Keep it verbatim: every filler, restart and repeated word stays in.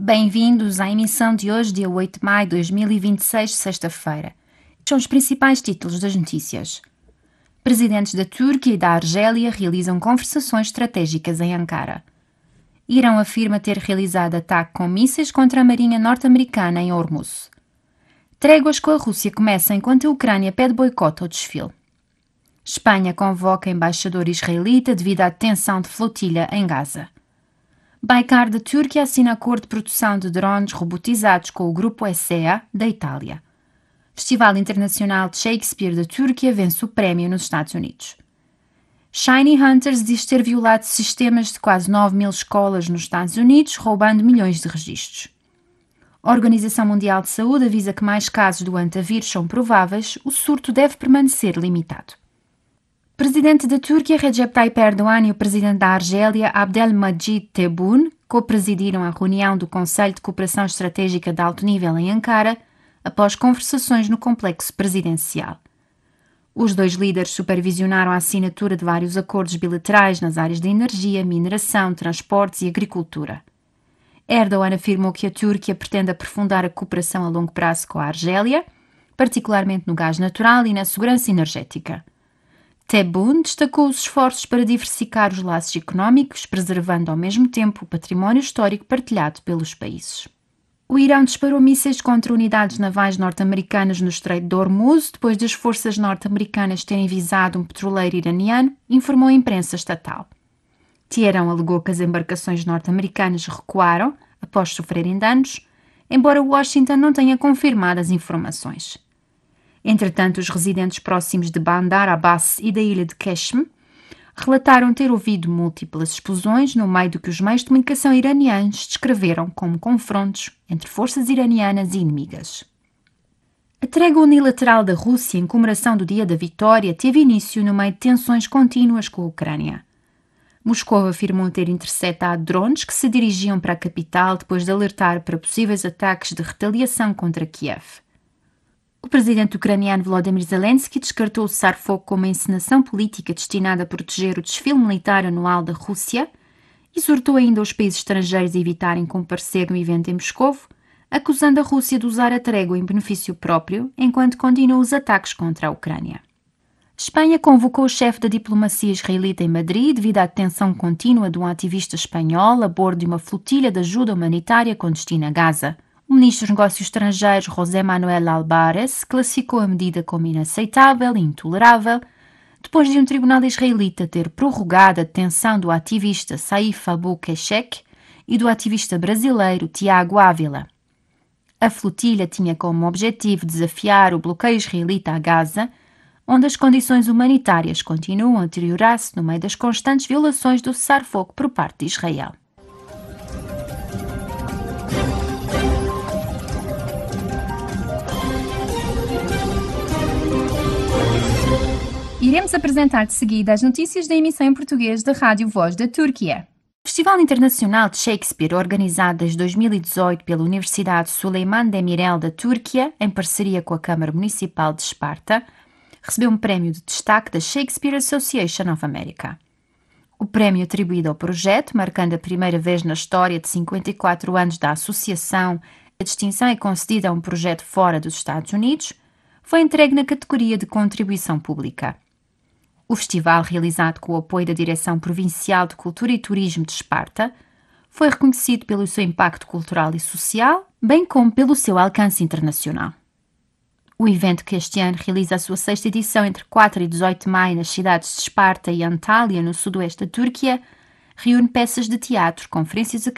Bem-vindos à emissão de hoje, dia oito de maio de dois mil e vinte e seis, sexta-feira. São os principais títulos das notícias. Presidentes da Turquia e da Argélia realizam conversações estratégicas em Ankara. Irão afirma ter realizado ataque com mísseis contra a marinha norte-americana em Hormuz. Tréguas com a Rússia começam enquanto a Ucrânia pede boicote ao desfile. Espanha convoca embaixador israelita devido à detenção de flotilha em Gaza. Baykar da Turquia assina acordo de produção de drones robotizados com o grupo E S E A da Itália. Festival Internacional de Shakespeare da Turquia vence o prémio nos Estados Unidos. Shiny Hunters diz ter violado sistemas de quase nove mil escolas nos Estados Unidos, roubando milhões de registros. A Organização Mundial de Saúde avisa que mais casos do antavírus são prováveis, o surto deve permanecer limitado. O presidente da Turquia, Recep Tayyip Erdogan, e o presidente da Argélia, Abdelmadjid Tebboune, co-presidiram a reunião do Conselho de Cooperação Estratégica de Alto Nível em Ankara, após conversações no complexo presidencial. Os dois líderes supervisionaram a assinatura de vários acordos bilaterais nas áreas de energia, mineração, transportes e agricultura. Erdogan afirmou que a Turquia pretende aprofundar a cooperação a longo prazo com a Argélia, particularmente no gás natural e na segurança energética. Tebboune destacou os esforços para diversificar os laços económicos, preservando ao mesmo tempo o património histórico partilhado pelos países. O Irão disparou mísseis contra unidades navais norte-americanas no Estreito de Hormuz, depois das forças norte-americanas terem visado um petroleiro iraniano, informou a imprensa estatal. Teherão alegou que as embarcações norte-americanas recuaram após sofrerem danos, embora Washington não tenha confirmado as informações. Entretanto, os residentes próximos de Bandar Abbas e da ilha de Qeshm relataram ter ouvido múltiplas explosões no meio do que os meios de comunicação iranianos descreveram como confrontos entre forças iranianas e inimigas. A trégua unilateral da Rússia em comemoração do Dia da Vitória teve início no meio de tensões contínuas com a Ucrânia. Moscou afirmou ter interceptado drones que se dirigiam para a capital depois de alertar para possíveis ataques de retaliação contra Kiev. O presidente ucraniano Volodymyr Zelensky descartou o cessar-fogo como uma encenação política destinada a proteger o desfile militar anual da Rússia e exortou ainda os países estrangeiros a evitarem comparecer no evento em Moscovo, acusando a Rússia de usar a trégua em benefício próprio enquanto continua os ataques contra a Ucrânia. Espanha convocou o chefe da diplomacia israelita em Madrid devido à detenção contínua de um ativista espanhol a bordo de uma flotilha de ajuda humanitária com destino a Gaza. O ministro dos Negócios Estrangeiros, José Manuel Álvarez, classificou a medida como inaceitável e intolerável, depois de um tribunal israelita ter prorrogado a detenção do ativista Saif Abu Keshek e do ativista brasileiro Tiago Ávila. A flotilha tinha como objetivo desafiar o bloqueio israelita a Gaza, onde as condições humanitárias continuam a deteriorar-se no meio das constantes violações do cessar-fogo por parte de Israel. Iremos apresentar de seguida as notícias da emissão em português da Rádio Voz da Turquia. O Festival Internacional de Shakespeare, organizado desde dois mil e dezoito pela Universidade Süleyman Demirel da Turquia, em parceria com a Câmara Municipal de Esparta, recebeu um prémio de destaque da Shakespeare Association of America. O prémio atribuído ao projeto, marcando a primeira vez na história de cinquenta e quatro anos da associação, a distinção é concedida a um projeto fora dos Estados Unidos, foi entregue na categoria de contribuição pública. O festival, realizado com o apoio da Direção Provincial de Cultura e Turismo de Esparta, foi reconhecido pelo seu impacto cultural e social, bem como pelo seu alcance internacional. O evento, que este ano realiza a sua sexta edição entre quatro e dezoito de maio nas cidades de Esparta e Antália, no sudoeste da Turquia, reúne peças de teatro, conferências